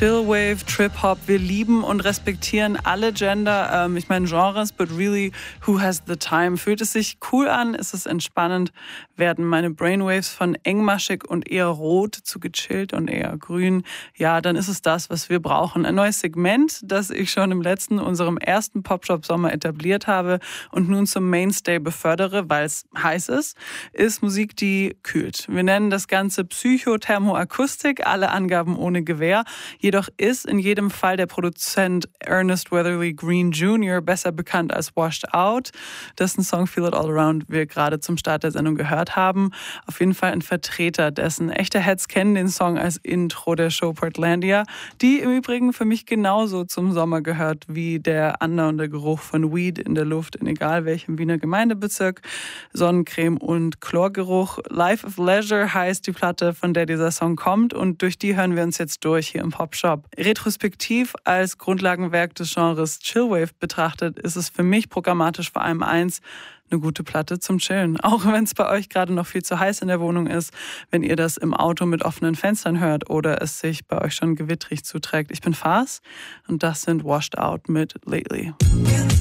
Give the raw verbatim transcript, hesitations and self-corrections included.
Chillwave, Trip-Hop. Wir lieben und respektieren alle Gender. Ähm, ich meine Genres, but really, who has the time? Fühlt es sich cool an? Ist es entspannend? Werden meine Brainwaves von engmaschig und eher rot zu gechillt und eher grün? Ja, dann ist es das, was wir brauchen. Ein neues Segment, das ich schon im letzten, unserem ersten Pop-Shop-Sommer etabliert habe und nun zum Mainstay befördere, weil es heiß ist, ist Musik, die kühlt. Wir nennen das Ganze Psychothermoakustik, alle Angaben ohne Gewähr. Jedoch ist in jedem Fall der Produzent Ernest Weatherly Green Junior, besser bekannt als Washed Out, dessen Song Feel It All Around wir gerade zum Start der Sendung gehört haben, auf jeden Fall ein Vertreter dessen. Echte Heads kennen den Song als Intro der Show Portlandia, die im Übrigen für mich genauso zum Sommer gehört wie der andauernde Geruch von Weed in der Luft, in egal welchem Wiener Gemeindebezirk, Sonnencreme und Chlorgeruch. Life of Leisure heißt die Platte, von der dieser Song kommt, und durch die hören wir uns jetzt durch hier im Pop-Shop. Retrospektiv als Grundlagenwerk des Genres Chillwave betrachtet, ist es für mich programmatisch vor allem eins: eine gute Platte zum Chillen. Auch wenn es bei euch gerade noch viel zu heiß in der Wohnung ist, wenn ihr das im Auto mit offenen Fenstern hört oder es sich bei euch schon gewittrig zuträgt. Ich bin Fars und das sind Washed Out mit Lately.